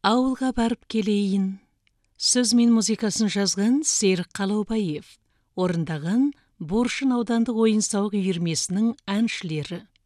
Ауылға барып келейін. Сөз мен музыкасын жазған Серік Қалаубаев. Орындаған Боршын аудандық ойын-сауық үйірмесінің әншілері.